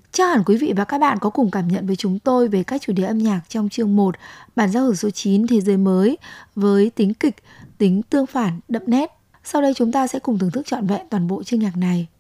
Chắc hẳn quý vị và các bạn có cùng cảm nhận với chúng tôi về các chủ đề âm nhạc trong chương 1, bản giao hưởng số 9 Thế giới mới với tính kịch, tính tương phản, đậm nét. Sau đây chúng ta sẽ cùng thưởng thức trọn vẹn toàn bộ chương nhạc này.